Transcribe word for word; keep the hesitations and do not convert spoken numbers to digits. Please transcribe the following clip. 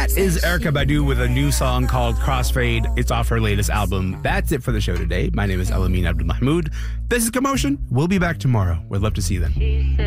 That is Erykah Badu with a new song called Crossfade. It's off her latest album. That's it for the show today. My name is Elamin Abdul Mahmoud. This is Commotion. We'll be back tomorrow. We'd love to see you then.